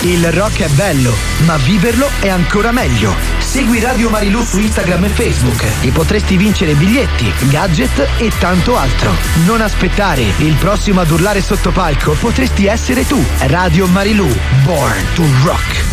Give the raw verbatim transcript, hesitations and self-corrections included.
Il rock è bello, ma viverlo è ancora meglio. Segui Radio Marilù su Instagram e Facebook e potresti vincere biglietti, gadget e tanto altro. Non aspettare, il prossimo ad urlare sotto palco potresti essere tu. Radio Marilù, Born to Rock.